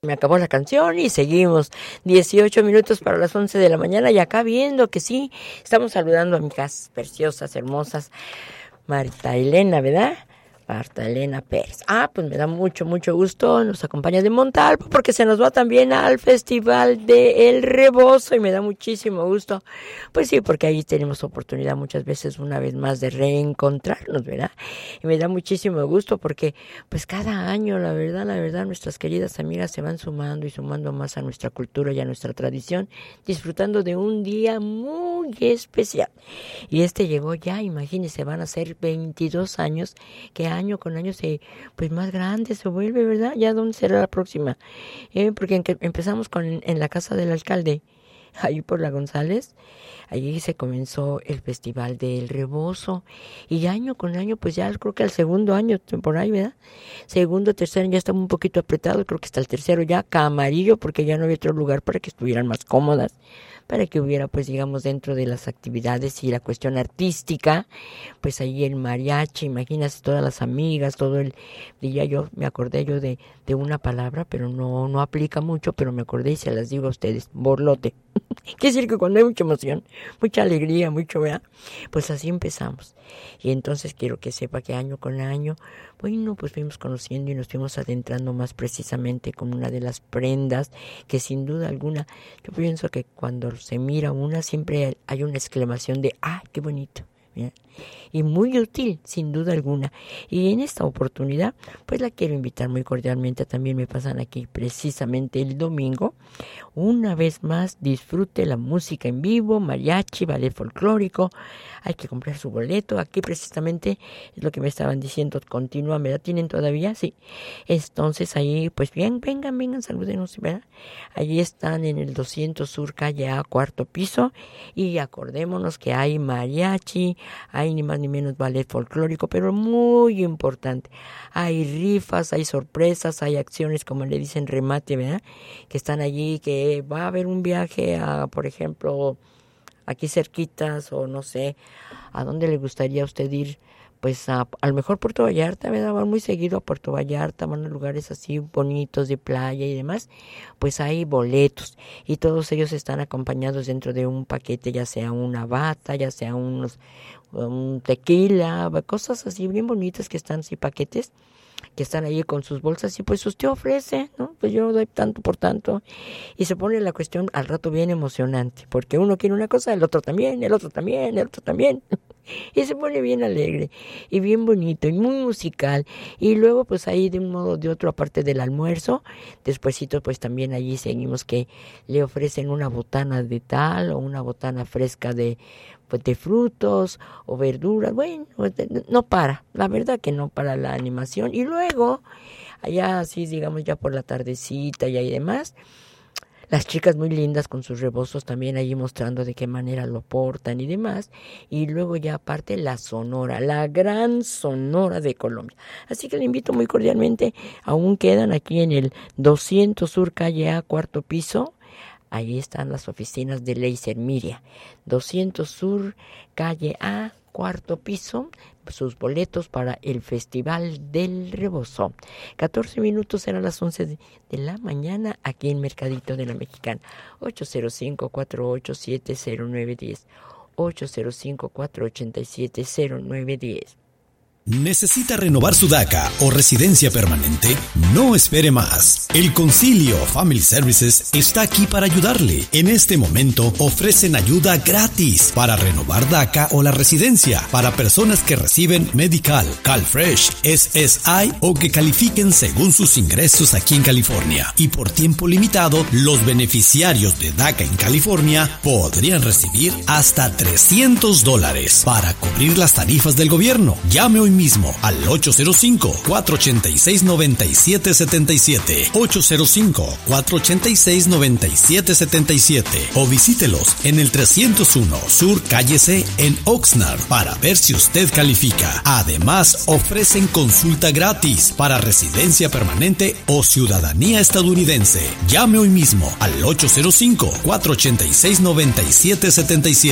Me acabó la canción y seguimos. 18 minutos para las 11 de la mañana y acá viendo que sí, estamos saludando a amigas preciosas, hermosas. Marta Elena, ¿verdad? Marta Elena Pérez. Pues me da mucho gusto. Nos acompaña de Montalvo porque se nos va también al Festival de El Rebozo y me da muchísimo gusto. Pues sí, porque ahí tenemos oportunidad muchas veces, una vez más, de reencontrarnos, ¿verdad? Y me da muchísimo gusto porque pues cada año, la verdad, nuestras queridas amigas se van sumando y sumando más a nuestra cultura y a nuestra tradición, disfrutando de un día muy especial. Y llegó ya, imagínense, van a ser 22 años que año con año pues más grande se vuelve, ¿verdad? ¿Ya dónde será la próxima? Porque empezamos en la casa del alcalde, ahí por la González, allí se comenzó el Festival del Rebozo, y año con año, pues ya creo que al segundo año, por ahí, ¿verdad? Segundo, tercero, ya estaba un poquito apretado, creo que hasta el tercero ya camarillo, porque ya no había otro lugar para que estuvieran más cómodas, para que hubiera, pues digamos, dentro de las actividades y la cuestión artística, pues ahí el mariachi, imagínate todas las amigas, todo el día. Yo me acordé de una palabra, pero no aplica mucho, pero me acordé y se las digo a ustedes: borlote. Quiere decir que cuando hay mucha emoción, mucha alegría, mucho, ¿verdad? Pues así empezamos. Y entonces quiero que sepa que año con año, bueno, pues fuimos conociendo y nos fuimos adentrando más precisamente con una de las prendas que sin duda alguna, yo pienso que cuando se mira una siempre hay una exclamación de ¡ah, qué bonito! ¿Verdad? Y muy útil, sin duda alguna. Y en esta oportunidad, pues la quiero invitar muy cordialmente. También me pasan aquí precisamente el domingo. Una vez más, disfrute la música en vivo, mariachi, ballet folclórico. Hay que comprar su boleto. Aquí precisamente es lo que me estaban diciendo. Continúa, ¿verdad? ¿Tienen todavía? Sí. Entonces ahí, pues bien, vengan, salúdenos, ¿verdad? Allí están en el 200 Sur, calle A, cuarto piso. Y acordémonos que hay mariachi, hay ni más ni menos ballet folclórico, pero muy importante. Hay rifas, hay sorpresas, hay acciones, como le dicen, remate, ¿verdad? Que están allí, que va a haber un viaje a, por ejemplo, aquí cerquitas, o no sé, ¿a dónde le gustaría a usted ir? Pues a lo mejor Puerto Vallarta, ¿verdad? Van muy seguido a Puerto Vallarta, van a lugares así bonitos de playa y demás. Pues hay boletos y todos ellos están acompañados dentro de un paquete, ya sea una bata, ya sea un tequila, cosas así bien bonitas que están así, paquetes que están ahí con sus bolsas, y pues usted ofrece, ¿no? Pues yo doy tanto por tanto, y se pone la cuestión al rato bien emocionante, porque uno quiere una cosa, el otro también, el otro también, el otro también, y se pone bien alegre, y bien bonito, y muy musical, y luego pues ahí de un modo o de otro, aparte del almuerzo, despuesito pues también allí seguimos que le ofrecen una botana de tal, o una botana fresca de frutos o verduras. Bueno, no para, la verdad que no para la animación. Y luego, allá así, digamos, ya por la tardecita y ahí demás, las chicas muy lindas con sus rebozos también allí mostrando de qué manera lo portan y demás. Y luego ya aparte la Sonora, la gran Sonora de Colombia. Así que le invito muy cordialmente, aún quedan aquí en el 200 Sur, calle A, cuarto piso. Ahí están las oficinas de Laser Miria, 200 Sur, calle A, cuarto piso, sus boletos para el Festival del Rebozo. 14 minutos, eran las 11 de la mañana, aquí en Mercadito de la Mexicana. 805-487-0910, 805-487-0910. ¿Necesita renovar su DACA o residencia permanente? No espere más. El Concilio Family Services está aquí para ayudarle. En este momento ofrecen ayuda gratis para renovar DACA o la residencia para personas que reciben Medical, CalFresh, SSI o que califiquen según sus ingresos aquí en California. Y por tiempo limitado, los beneficiarios de DACA en California podrían recibir hasta $300 para cubrir las tarifas del gobierno. Llame hoy mismo al 805-486-9777, 805-486-9777 o visítelos en el 301 Sur Calle C en Oxnard para ver si usted califica. Además, ofrecen consulta gratis para residencia permanente o ciudadanía estadounidense. Llame hoy mismo al 805-486-9777,